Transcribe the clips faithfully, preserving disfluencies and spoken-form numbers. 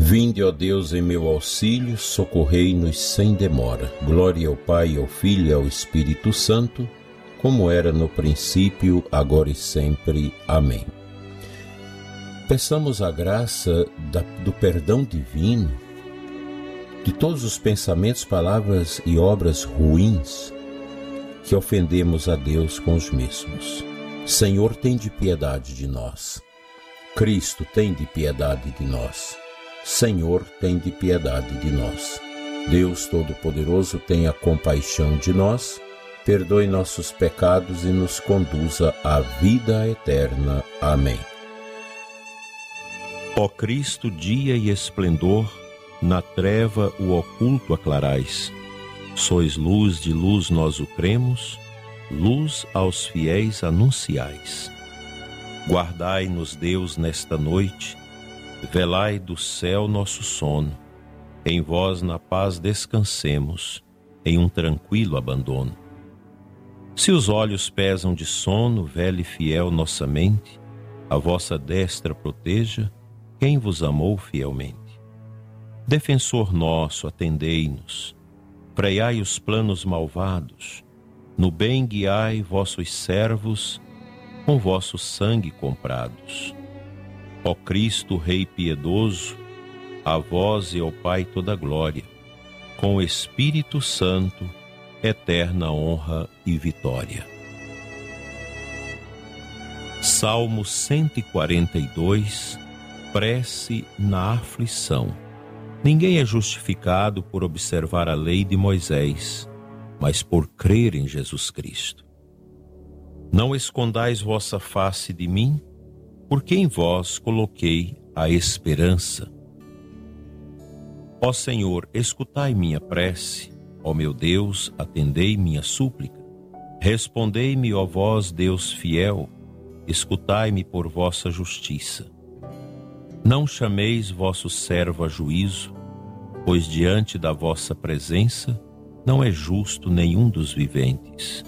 Vinde, ó Deus, em meu auxílio, socorrei-nos sem demora. Glória ao Pai, ao Filho e ao Espírito Santo, como era no princípio, agora e sempre. Amém. Peçamos a graça da, do perdão divino de todos os pensamentos, palavras e obras ruins que ofendemos a Deus com os mesmos. Senhor, tende piedade de nós. Cristo, tende piedade de nós. Senhor, tende piedade de nós. Deus Todo-Poderoso, tenha compaixão de nós, perdoe nossos pecados e nos conduza à vida eterna. Amém. Ó Cristo, dia e esplendor, na treva o oculto aclarais. Sois luz de luz, nós o cremos, luz aos fiéis anunciais. Guardai-nos, Deus, nesta noite, velai do céu nosso sono. Em vós na paz descansemos, em um tranquilo abandono. Se os olhos pesam de sono, vele fiel nossa mente, a vossa destra proteja quem vos amou fielmente. Defensor nosso, atendei-nos, freai os planos malvados, no bem guiai vossos servos, com vosso sangue comprados. Ó Cristo, Rei piedoso, a vós e ao Pai toda glória, com o Espírito Santo, eterna honra e vitória. Salmo cento e quarenta e dois, prece na aflição. Ninguém é justificado por observar a lei de Moisés, mas por crer em Jesus Cristo. Não escondais vossa face de mim, porque em vós coloquei a esperança. Ó Senhor, escutai minha prece, ó meu Deus, atendei minha súplica. Respondei-me, ó vós, Deus fiel, escutai-me por vossa justiça. Não chameis vosso servo a juízo, pois diante da vossa presença não é justo nenhum dos viventes.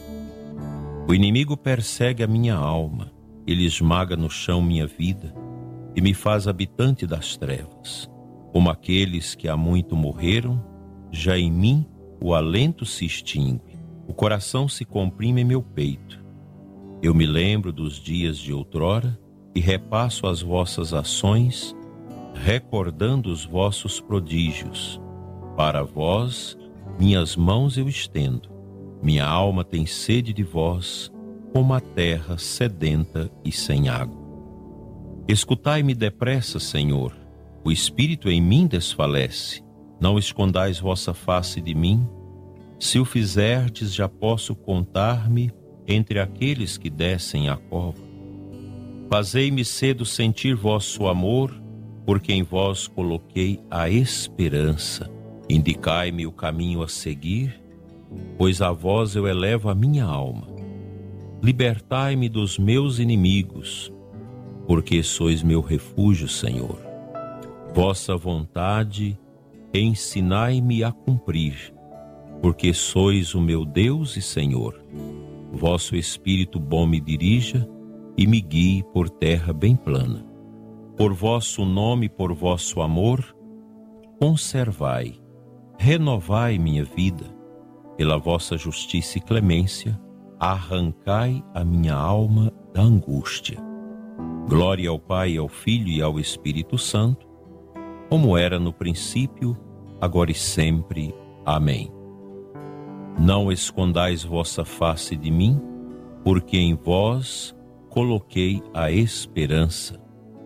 O inimigo persegue a minha alma, ele esmaga no chão minha vida e me faz habitante das trevas. Como aqueles que há muito morreram, já em mim o alento se extingue, o coração se comprime em meu peito. Eu me lembro dos dias de outrora e repasso as vossas ações, recordando os vossos prodígios. Para vós, minhas mãos eu estendo, minha alma tem sede de vós, como a terra sedenta e sem água. Escutai-me depressa, Senhor, o espírito em mim desfalece. Não escondais vossa face de mim. Se o fizerdes, já posso contar-me entre aqueles que descem à cova. Fazei-me cedo sentir vosso amor, porque em vós coloquei a esperança. Indicai-me o caminho a seguir, pois a vós eu elevo a minha alma. Libertai-me dos meus inimigos, porque sois meu refúgio, Senhor. Vossa vontade ensinai-me a cumprir, porque sois o meu Deus e Senhor. Vosso Espírito bom me dirija e me guie por terra bem plana. Por vosso nome, por vosso amor, conservai, renovai minha vida. Pela vossa justiça e clemência, arrancai a minha alma da angústia. Glória ao Pai, ao Filho e ao Espírito Santo, como era no princípio, agora e sempre. Amém. Não escondais vossa face de mim, porque em vós coloquei a esperança.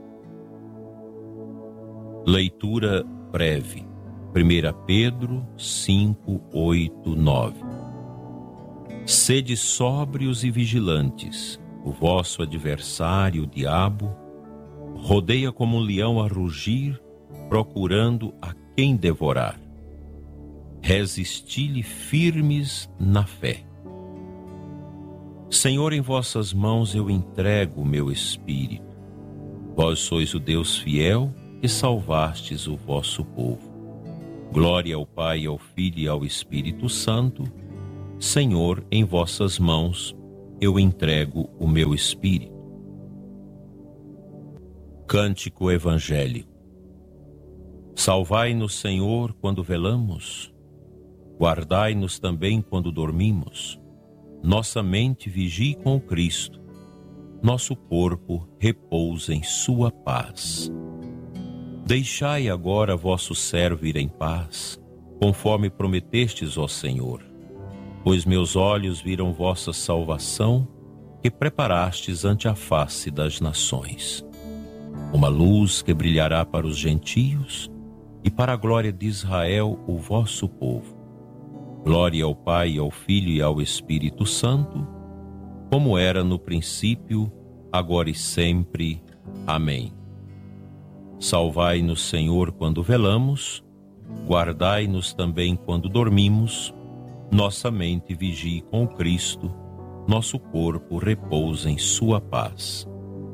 Leitura breve. primeira Pedro cinco, oito, nove. Sede sóbrios e vigilantes. O vosso adversário, o diabo, rodeia como um leão a rugir, procurando a quem devorar. Resisti-lhe firmes na fé. Senhor, em vossas mãos eu entrego o meu espírito. Vós sois o Deus fiel que salvastes o vosso povo. Glória ao Pai, ao Filho e ao Espírito Santo. Senhor, em vossas mãos eu entrego o meu espírito. Cântico evangélico. Salvai-nos, Senhor, quando velamos. Guardai-nos também quando dormimos. Nossa mente vigie com o Cristo. Nosso corpo repousa em sua paz. Deixai agora vosso servo ir em paz, conforme prometestes, ó Senhor. Pois meus olhos viram vossa salvação, que preparastes ante a face das nações. Uma luz que brilhará para os gentios e para a glória de Israel, o vosso povo. Glória ao Pai, ao Filho e ao Espírito Santo, como era no princípio, agora e sempre. Amém. Salvai-nos, Senhor, quando velamos, guardai-nos também quando dormimos, nossa mente vigie com o Cristo, nosso corpo repousa em sua paz.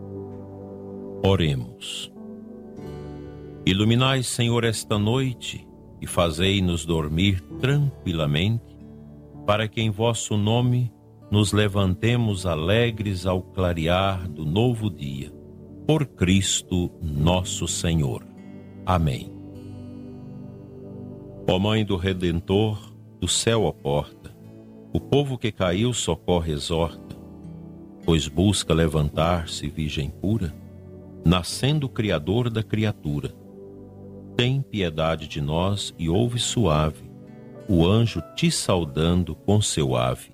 Oremos. Iluminai, Senhor, esta noite e fazei-nos dormir tranquilamente, para que em vosso nome nos levantemos alegres ao clarear do novo dia. Por Cristo nosso Senhor. Amém. Ó Mãe do Redentor, do céu a porta, o povo que caiu socorre e exorta, pois busca levantar-se virgem pura, nascendo o Criador da criatura. Tem piedade de nós e ouve suave o anjo te saudando com seu ave.